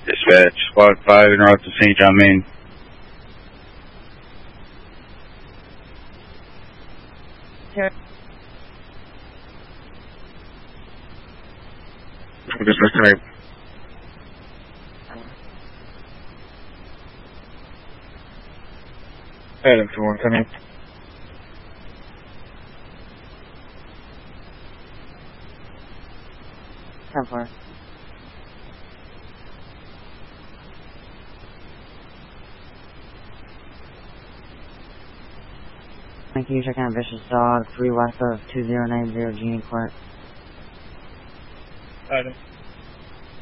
Dispatch, Squad 5 en route to St. John, Maine. Sure. Dispatch tonight. Adam 2-1 tonight. Come for. Thank you. Check out Vicious Dog, 3 west of 2090 Genie Court. Adam.